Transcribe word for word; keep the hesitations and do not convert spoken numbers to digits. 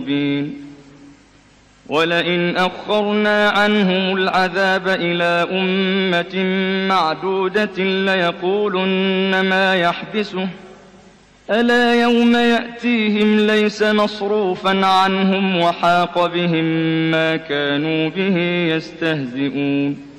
مبين ولئن أخرنا عنهم العذاب إلى أمة معدودة ليقولن ما يحبسه ألا يوم يأتيهم ليس مصروفا عنهم وحاق بهم ما كانوا به يستهزئون